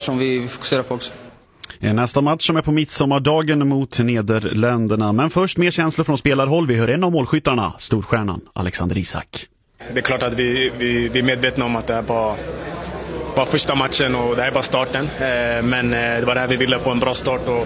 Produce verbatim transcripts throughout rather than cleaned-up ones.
som vi fokuserar på också. Nästa match som är på midsommardagen mot Nederländerna. Men först mer känslor från spelarhåll. Vi hör en av målskyttarna, storstjärnan Alexander Isak. Det är klart att vi, vi, vi är medvetna om att det är bara, bara första matchen och det här är bara starten. Men det var det här vi ville, få en bra start. Och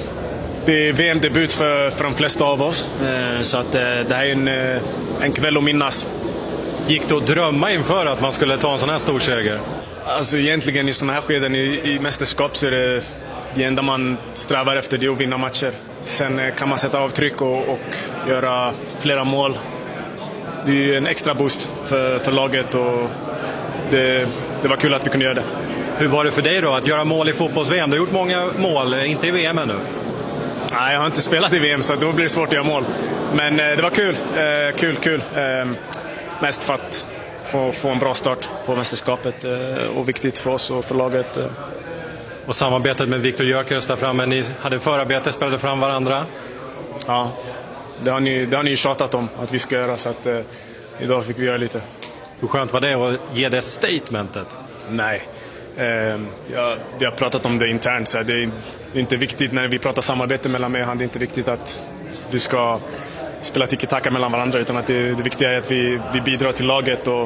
det är V M-debut för, för de flesta av oss. Så att det här är en, en kväll att minnas. Gick det att drömma inför att man skulle ta en sån här stor seger? Alltså egentligen i såna här skeden i, i mästerskap så är det det enda man strävar efter, det är att vinna matcher. Sen kan man sätta avtryck och, och göra flera mål. Det är en extra boost för, för laget och det, det var kul att vi kunde göra det. Hur var det för dig då att göra mål i fotbolls-V M? Du har gjort många mål, inte i V M ännu. Nej, jag har inte spelat i V M så då blir det svårt att göra mål. Men eh, det var kul, eh, kul, kul. Eh, mest för att få, få en bra start på mästerskapet eh, och viktigt för oss och för laget. Eh. Och samarbetet med Viktor Gyökeres där framme, ni hade förarbete, spelade fram varandra. Ja, det har ni, det har ni tjatat om att vi ska göra, så att eh, idag fick vi göra lite. Hur skönt var det att ge det statementet? Nej, eh, jag, vi har pratat om det internt, så det är, det är inte viktigt när vi pratar samarbete mellan mig och han. Det är inte viktigt att vi ska spela tiki-taka mellan varandra, utan att det, det viktiga är att vi, vi bidrar till laget och,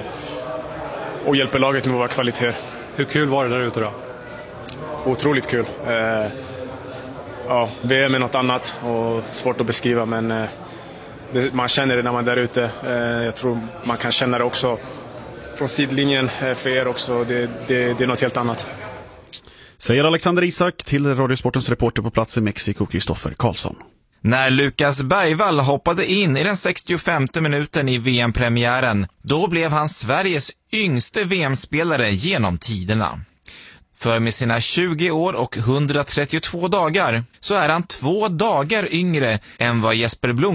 och hjälper laget med våra kvaliteter. Hur kul var det där ute då? Otroligt kul. Eh, ja, V M är något annat och svårt att beskriva, men eh, det, man känner det när man är där ute. Eh, jag tror man kan känna det också från sidlinjen eh, för er också. Det, det, det är något helt annat. Säger Alexander Isak till Radiosportens reporter på plats i Mexiko, Kristoffer Karlsson. När Lukas Bergvall hoppade in i den sextiofemte minuten i V M-premiären, då blev han Sveriges yngste V M-spelare genom tiderna. För med sina tjugo år och hundratrettiotvå dagar så är han två dagar yngre än vad Jesper Blom